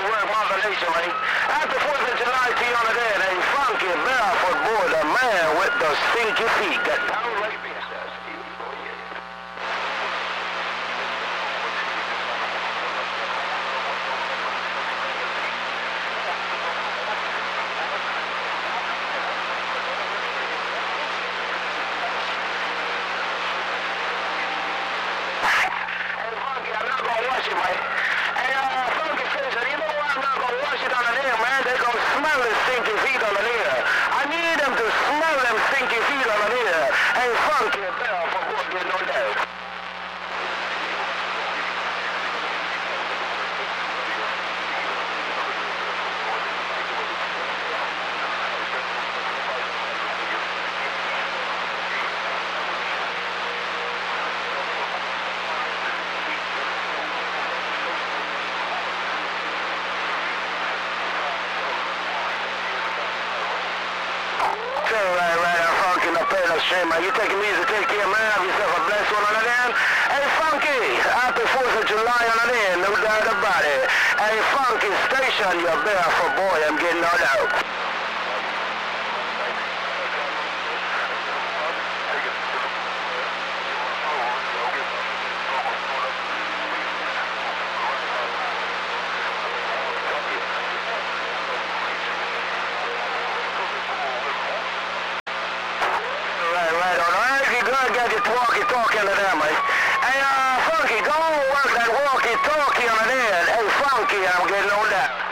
work Mother Nature, man. Happy 4th of July to you on the day. Hey, funky, barefoot boy, the man with the stinky feet. Got down like this. Smell the stinky feet on the ear. I need them to smell them stinky feet on the ear. Hey, funky bell for what you know that. Man, you take it easy, take care, man. Have yourself a blessed one on the end. Hey, Funky, happy 4th of July on the end, no doubt about it. Hey, Funky, station your barefoot boy, I'm getting all out. Walkie-talkie into there, mate. Hey, Funky, go work that walkie-talkie on the end. Hey, Funky, I'm getting on that.